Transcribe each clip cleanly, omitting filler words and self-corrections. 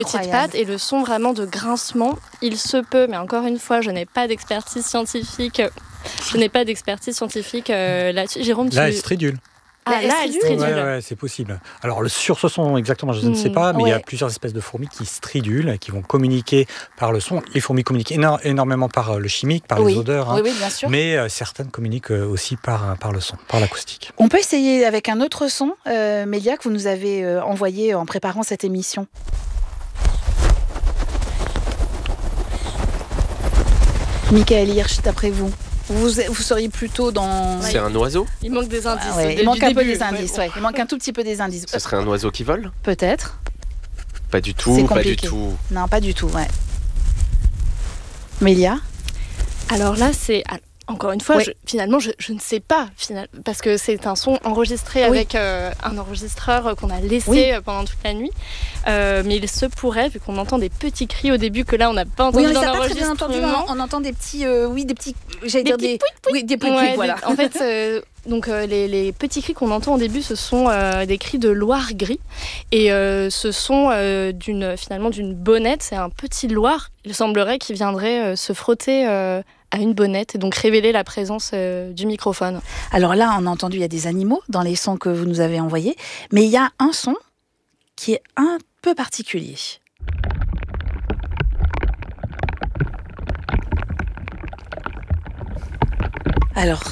petites pattes et le son vraiment de grincement, il se peut, mais encore une fois, je n'ai pas d'expertise scientifique. Là-dessus. Jérôme, Là, elle stridule. Là, elle stridule. Ouais, c'est possible. Alors, sur ce son exactement, je ne sais pas, mais il y a plusieurs espèces de fourmis qui stridulent, qui vont communiquer par le son. Les fourmis communiquent énormément par le chimique, par les odeurs, oui, bien sûr. Mais certaines communiquent aussi par le son, par l'acoustique. On peut essayer avec un autre son, Mélia, que vous nous avez envoyé en préparant cette émission. Michael Hirsch, d'après vous seriez plutôt dans... C'est un oiseau ? Il manque des indices. Il manque un peu des indices, Il manque un tout petit peu des indices. Ce serait un oiseau qui vole ? Peut-être. Pas du tout, C'est pas du compliqué. tout. Non, pas du tout, Mélia ? Alors là, c'est... Encore une fois, finalement, je ne sais pas, parce que c'est un son enregistré avec un enregistreur qu'on a laissé pendant toute la nuit. Mais il se pourrait, vu qu'on entend des petits cris au début, que là, on n'a pas entendu dans l'enregistrement. On entend des petits, des pouic, voilà. En fait, les petits cris qu'on entend au début, ce sont des cris de loir gris. Et ce sont d'une bonnette, c'est un petit loir. Il semblerait qu'il viendrait se frotter à une bonnette et donc révéler la présence du microphone. Alors là, on a entendu, il y a des animaux dans les sons que vous nous avez envoyés, mais il y a un son qui est un peu particulier. Alors,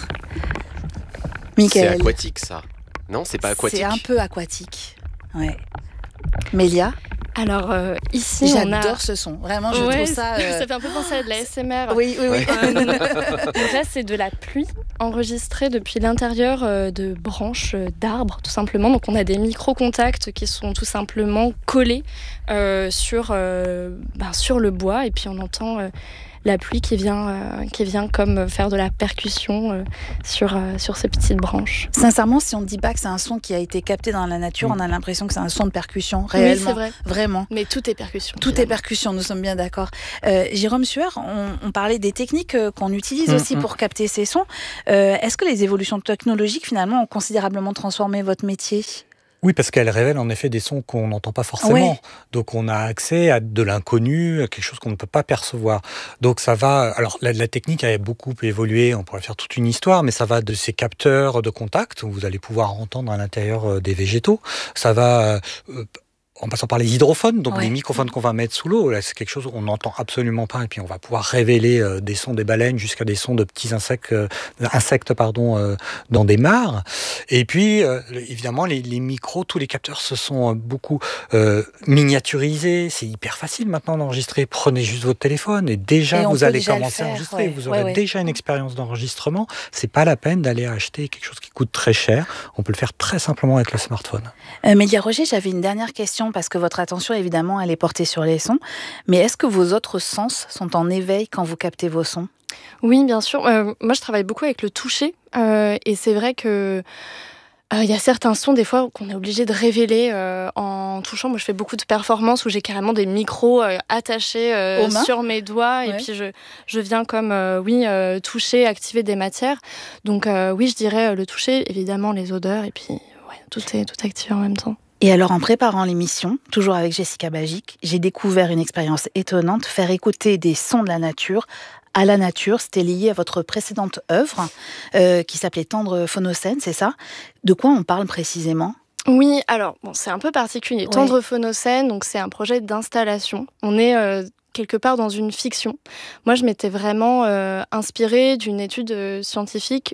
Michael. C'est aquatique, ça. Non, c'est pas aquatique. C'est un peu aquatique. Ouais. Mélia. Alors ici, j'adore ce son. Vraiment, je trouve ça. Ça fait un peu penser à de la SMR. Oui. Donc là, c'est de la pluie enregistrée depuis l'intérieur de branches d'arbres, tout simplement. Donc on a des micro-contacts qui sont tout simplement collés sur le bois, et puis on entend la pluie qui vient comme faire de la percussion sur ces petites branches. Sincèrement, si on ne dit pas que c'est un son qui a été capté dans la nature, on a l'impression que c'est un son de percussion, réellement. Oui, c'est vrai. Vraiment. Mais tout est percussion. Tout est percussion, nous sommes bien d'accord. Jérôme Sueur, on parlait des techniques qu'on utilise aussi pour capter ces sons. Est-ce que les évolutions technologiques, finalement, ont considérablement transformé votre métier ? Oui, parce qu'elle révèle en effet des sons qu'on n'entend pas forcément. Ouais. Donc on a accès à de l'inconnu, à quelque chose qu'on ne peut pas percevoir. Donc ça va... Alors la technique a beaucoup évolué, on pourrait faire toute une histoire, mais ça va de ces capteurs de contact, où vous allez pouvoir entendre à l'intérieur des végétaux. Ça va... en passant par les hydrophones, donc les microphones qu'on va mettre sous l'eau, là c'est quelque chose qu'on n'entend absolument pas, et puis on va pouvoir révéler des sons des baleines jusqu'à des sons de petits insectes dans des mares. Et puis évidemment les micros, tous les capteurs se sont beaucoup miniaturisés. C'est hyper facile maintenant d'enregistrer. Prenez juste votre téléphone et vous allez commencer à enregistrer. Vous aurez déjà une expérience d'enregistrement. C'est pas la peine d'aller acheter quelque chose qui coûte très cher. On peut le faire très simplement avec le smartphone. Mélia Roger, j'avais une dernière question, parce que votre attention, évidemment, elle est portée sur les sons. Mais est-ce que vos autres sens sont en éveil quand vous captez vos sons ? Oui, bien sûr. Moi, je travaille beaucoup avec le toucher. Et c'est vrai que il y a certains sons, des fois, qu'on est obligé de révéler en touchant. Moi, je fais beaucoup de performances où j'ai carrément des micros attachés sur mes doigts. Et puis, je viens comme, toucher, activer des matières. Donc, je dirais le toucher, évidemment, les odeurs. Et puis, tout est activé en même temps. Et alors, en préparant l'émission, toujours avec Jessica Bagic, j'ai découvert une expérience étonnante, faire écouter des sons de la nature à la nature. C'était lié à votre précédente œuvre, qui s'appelait Tendre Phonocène, c'est ça ? De quoi on parle précisément ? Oui, alors, c'est un peu particulier. Tendre Phonocène, donc c'est un projet d'installation. On est quelque part dans une fiction. Moi, je m'étais vraiment inspirée d'une étude scientifique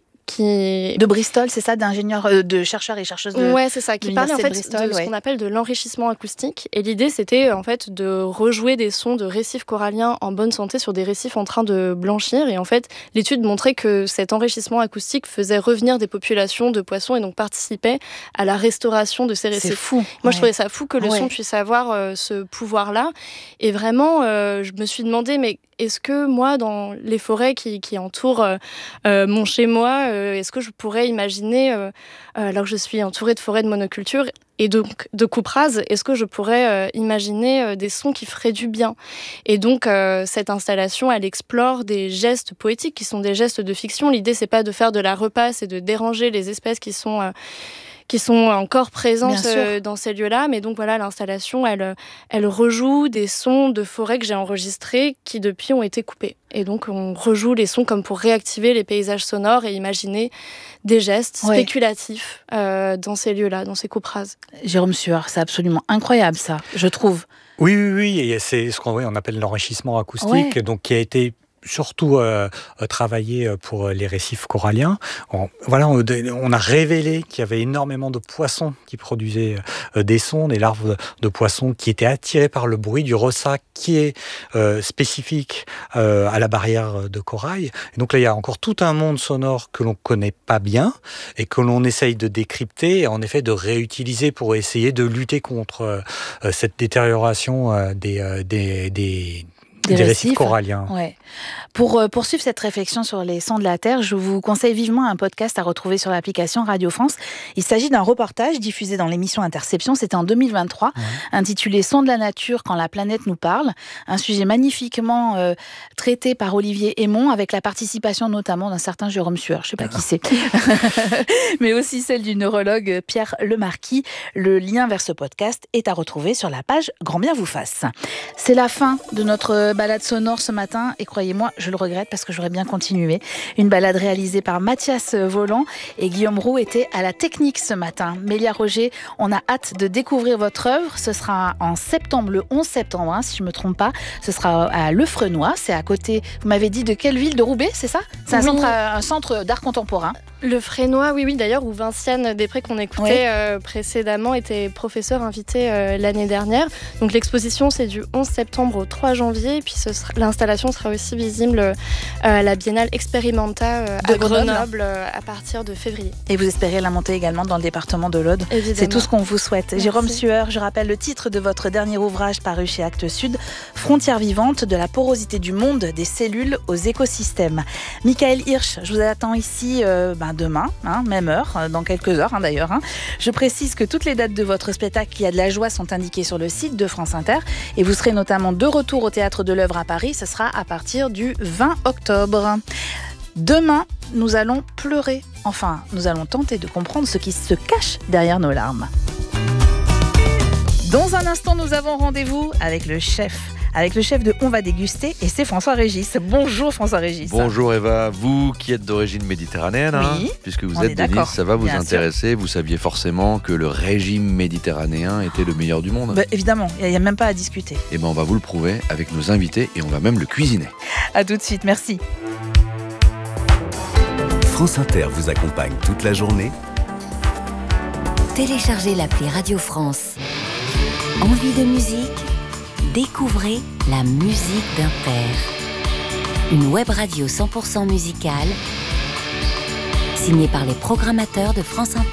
de Bristol, c'est ça, d'ingénieurs, de chercheurs et chercheuses de... Ouais, c'est ça, qui parlait en fait de ce qu'on appelle de l'enrichissement acoustique. Et l'idée, c'était en fait de rejouer des sons de récifs coralliens en bonne santé sur des récifs en train de blanchir. Et en fait, l'étude montrait que cet enrichissement acoustique faisait revenir des populations de poissons et donc participait à la restauration de ces récifs. C'est fou. Moi, je trouvais ça fou que le son puisse avoir ce pouvoir-là. Et vraiment, je me suis demandé, mais est-ce que moi, dans les forêts qui entourent mon chez-moi, est-ce que je pourrais imaginer, alors que je suis entourée de forêts de monoculture et donc de coupe rase, est-ce que je pourrais imaginer des sons qui feraient du bien ? Et donc, cette installation, elle explore des gestes poétiques qui sont des gestes de fiction. L'idée, c'est pas de faire de la repasse et de déranger les espèces qui sont qui sont encore présentes dans ces lieux-là. Mais donc voilà, l'installation, elle rejoue des sons de forêt que j'ai enregistrés qui depuis ont été coupés. Et donc on rejoue les sons comme pour réactiver les paysages sonores et imaginer des gestes spéculatifs dans ces lieux-là, dans ces coupes rases. Jérôme Sueur, c'est absolument incroyable ça, je trouve. Oui, et c'est ce qu'on appelle l'enrichissement acoustique, donc qui a été surtout travaillé pour les récifs coralliens. On a révélé qu'il y avait énormément de poissons qui produisaient des sons, des larves de poissons qui étaient attirées par le bruit du ressac qui est spécifique à la barrière de corail. Et donc là, il y a encore tout un monde sonore que l'on ne connaît pas bien et que l'on essaye de décrypter et en effet de réutiliser pour essayer de lutter contre cette détérioration des récifs coralliens. Ouais. Pour poursuivre cette réflexion sur les sons de la Terre, je vous conseille vivement un podcast à retrouver sur l'application Radio France. Il s'agit d'un reportage diffusé dans l'émission Interception, c'était en 2023, intitulé « Sons de la nature quand la planète nous parle ». Un sujet magnifiquement traité par Olivier Hémon, avec la participation notamment d'un certain Jérôme Sueur, je ne sais pas qui c'est, mais aussi celle du neurologue Pierre Lemarquis. Le lien vers ce podcast est à retrouver sur la page Grand Bien vous fasse. C'est la fin de notre balade sonore ce matin et croyez-moi, je le regrette parce que j'aurais bien continué. Une balade réalisée par Mathias Voland et Guillaume Roux était à la technique ce matin. Mélia Roger, on a hâte de découvrir votre œuvre. Ce sera en septembre, le 11 septembre, si je ne me trompe pas. Ce sera à Lefrenois, c'est à côté, vous m'avez dit de quelle ville? De Roubaix, c'est ça? C'est un centre d'art contemporain. Lefrenois, oui, d'ailleurs, où Vinciane Després, qu'on écoutait précédemment, était professeur invité l'année dernière. Donc l'exposition, c'est du 11 septembre au 3 janvier. Et puis l'installation sera aussi visible à la Biennale Experimenta à Grenoble à partir de février. Et vous espérez la monter également dans le département de l'Aude. Évidemment. C'est tout ce qu'on vous souhaite. Merci. Jérôme Sueur, je rappelle le titre de votre dernier ouvrage paru chez Actes Sud, Frontières vivantes, de la porosité du monde, des cellules aux écosystèmes. Michael Hirsch, je vous attends ici demain, même heure, dans quelques heures d'ailleurs. Je précise que toutes les dates de votre spectacle Qui a de la joie sont indiquées sur le site de France Inter et vous serez notamment de retour au Théâtre de l'Œuvre à Paris. Ce sera à partir du 20 octobre. Demain, nous allons pleurer. Enfin, nous allons tenter de comprendre ce qui se cache derrière nos larmes. Dans un instant, nous avons rendez-vous avec le chef de On va déguster et c'est François Régis. Bonjour François Régis. Bonjour Eva, vous qui êtes d'origine méditerranéenne, puisque vous êtes de Nice, ça va vous intéresser. Sûr. Vous saviez forcément que le régime méditerranéen était le meilleur du monde. Évidemment, il n'y a même pas à discuter. Et on va vous le prouver avec nos invités et on va même le cuisiner. À tout de suite, merci. France Inter vous accompagne toute la journée. Téléchargez l'appli Radio France. Envie de musique? Découvrez la musique d'Inter. Une web radio 100% musicale, signée par les programmateurs de France Inter.